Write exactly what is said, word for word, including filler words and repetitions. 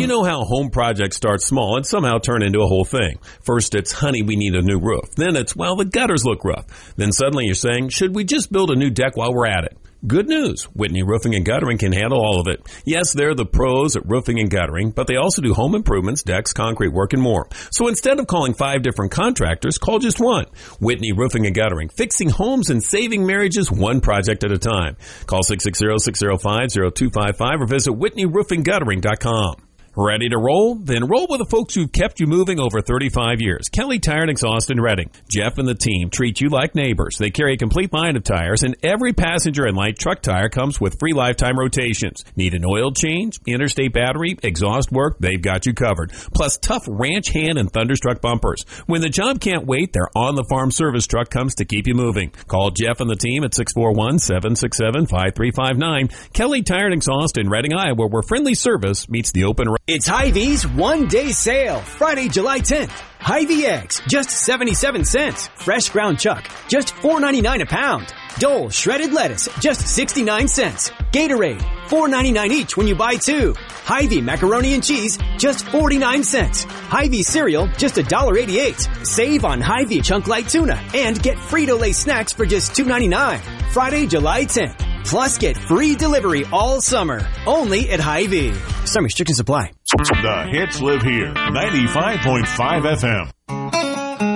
You know how home projects start small and somehow turn into a whole thing. First it's, honey, we need a new roof. Then it's, well, the gutters look rough. Then suddenly you're saying, should we just build a new deck while we're at it? Good news. Whitney Roofing and Guttering can handle all of it. Yes, they're the pros at roofing and guttering, but they also do home improvements, decks, concrete work, and more. So instead of calling five different contractors, call just one. Whitney Roofing and Guttering, fixing homes and saving marriages one project at a time. Call six six zero, six zero five, zero two five five or visit whitney roofing guttering dot com. Ready to roll? Then roll with the folks who've kept you moving over thirty-five years. Kelly Tire and Exhaust in Reading. Jeff and the team treat you like neighbors. They carry a complete line of tires, and every passenger and light truck tire comes with free lifetime rotations. Need an oil change, interstate battery, exhaust work? They've got you covered. Plus tough ranch hand and Thunderstruck bumpers. When the job can't wait, their on-the-farm service truck comes to keep you moving. Call Jeff and the team at six four one, seven six seven, five three five nine. Kelly Tire and Exhaust in Reading, Iowa, where friendly service meets the open road. It's Hy-Vee's one-day sale, Friday, July tenth. Hy-Vee eggs, just seventy-seven cents. Fresh ground chuck, just four ninety-nine a pound. Dole shredded lettuce, just sixty-nine cents. Gatorade, four ninety-nine each when you buy two. Hy-Vee macaroni and cheese, just forty-nine cents. Hy-Vee cereal, just one dollar eighty-eight. Save on Hy-Vee chunk light tuna and get Frito-Lay snacks for just two ninety-nine. Friday, July tenth. Plus get free delivery all summer. Only at Hy-Vee. Some restrictions apply. The hits live here. ninety-five point five F M.